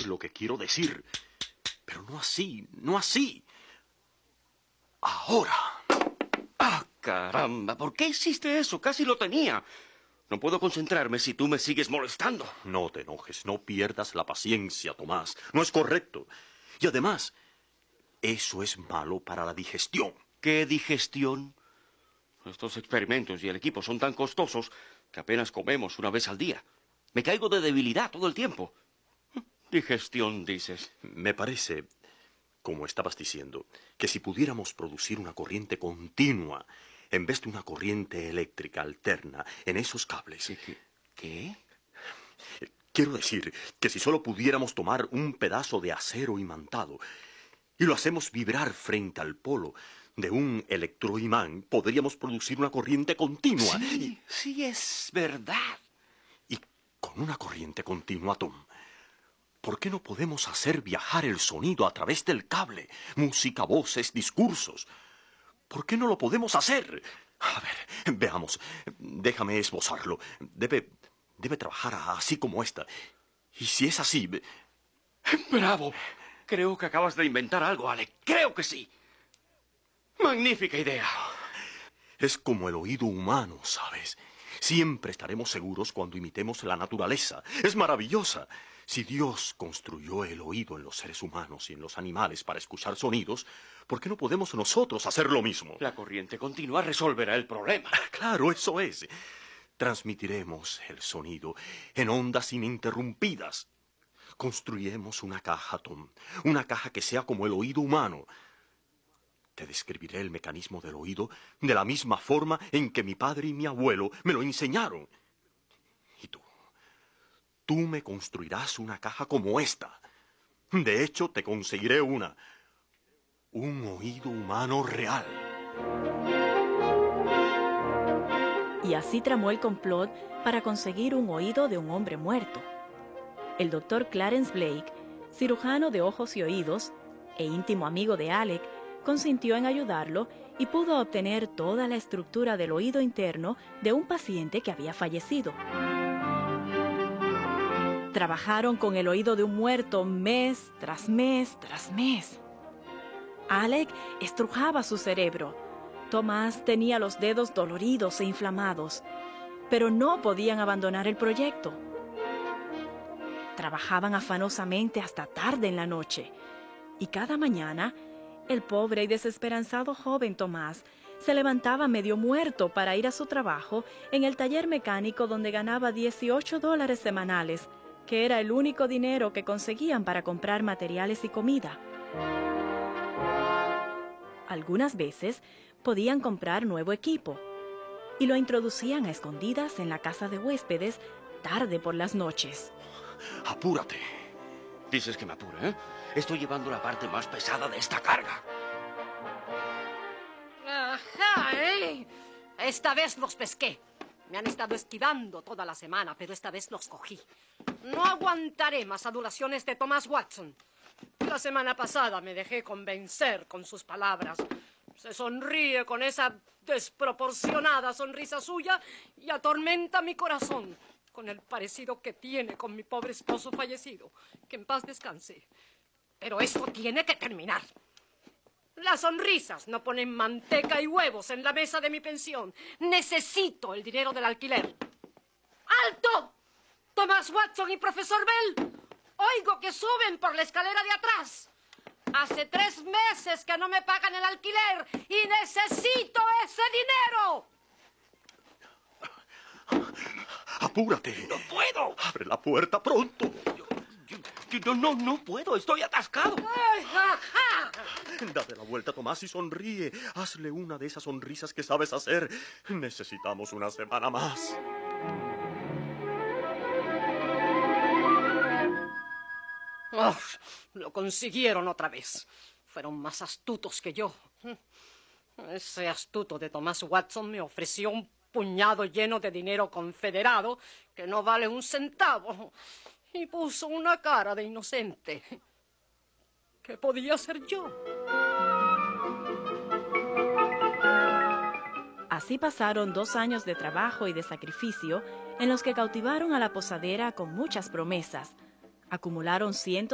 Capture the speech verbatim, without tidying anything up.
sabes lo que quiero decir. Pero no así, no así. Ahora. ¡Ah, caramba! ¿Por qué hiciste eso? Casi lo tenía. No puedo concentrarme si tú me sigues molestando. No te enojes, no pierdas la paciencia, Tomás. No es correcto. Y además, eso es malo para la digestión. ¿Qué digestión? Estos experimentos y el equipo son tan costosos que apenas comemos una vez al día. Me caigo de debilidad todo el tiempo. Digestión, dices. Me parece, como estabas diciendo, que si pudiéramos producir una corriente continua en vez de una corriente eléctrica alterna en esos cables. ¿Qué? ¿Qué? Quiero decir que si solo pudiéramos tomar un pedazo de acero imantado y lo hacemos vibrar frente al polo de un electroimán, podríamos producir una corriente continua. Sí, y, sí, es verdad. y con una corriente continua, Tom, ¿por qué no podemos hacer viajar el sonido a través del cable? Música, voces, discursos. ¿Por qué no lo podemos hacer? A ver, veamos. Déjame esbozarlo. Debe, debe trabajar así como esta. Y si es así... ¡Bravo! Creo que acabas de inventar algo, Alec. Creo que sí. Magnífica idea. Es como el oído humano, ¿sabes? Siempre estaremos seguros cuando imitemos la naturaleza. Es maravillosa. Si Dios construyó el oído en los seres humanos y en los animales para escuchar sonidos, ¿por qué no podemos nosotros hacer lo mismo? La corriente continua resolverá el problema. Claro, eso es. Transmitiremos el sonido en ondas ininterrumpidas. Construiremos una caja, Tom. Una caja que sea como el oído humano. Te describiré el mecanismo del oído de la misma forma en que mi padre y mi abuelo me lo enseñaron. Y tú, tú me construirás una caja como esta. De hecho, te conseguiré una. Un oído humano real. Y así tramó el complot para conseguir un oído de un hombre muerto. El doctor Clarence Blake, cirujano de ojos y oídos e íntimo amigo de Alec, consintió en ayudarlo y pudo obtener toda la estructura del oído interno de un paciente que había fallecido. Trabajaron con el oído de un muerto mes tras mes tras mes. Alec estrujaba su cerebro. Tomás tenía los dedos doloridos e inflamados, pero no podían abandonar el proyecto. Trabajaban afanosamente hasta tarde en la noche, y cada mañana el pobre y desesperanzado joven Tomás se levantaba medio muerto para ir a su trabajo en el taller mecánico donde ganaba dieciocho dólares semanales, que era el único dinero que conseguían para comprar materiales y comida. Algunas veces podían comprar nuevo equipo y lo introducían a escondidas en la casa de huéspedes tarde por las noches. Apúrate. Dices que me apure, ¿eh? Estoy llevando la parte más pesada de esta carga. Ajá, ¿eh? Esta vez los pesqué. Me han estado esquivando toda la semana, pero esta vez los cogí. No aguantaré más adulaciones de Thomas Watson. La semana pasada me dejé convencer con sus palabras. Se sonríe con esa desproporcionada sonrisa suya y atormenta mi corazón con el parecido que tiene con mi pobre esposo fallecido. Que en paz descanse. Pero esto tiene que terminar. Las sonrisas no ponen manteca y huevos en la mesa de mi pensión. Necesito el dinero del alquiler. ¡Alto! Thomas Watson y profesor Bell. Oigo que suben por la escalera de atrás. Hace tres meses que no me pagan el alquiler y necesito ese dinero. Apúrate. ¡No puedo! Abre la puerta pronto. Yo, yo- no, no, no puedo. Estoy atascado. Ay, ajá. Date la vuelta, Tomás, y sonríe. Hazle una de esas sonrisas que sabes hacer. Necesitamos una semana más. Oh, lo consiguieron otra vez. Fueron más astutos que yo. Ese astuto de Thomas Watson me ofreció un puñado lleno de dinero confederado que no vale un centavo y puso una cara de inocente. ¿Qué podía ser yo? Así pasaron dos años de trabajo y de sacrificio en los que cautivaron a la posadera con muchas promesas. Acumularon cientos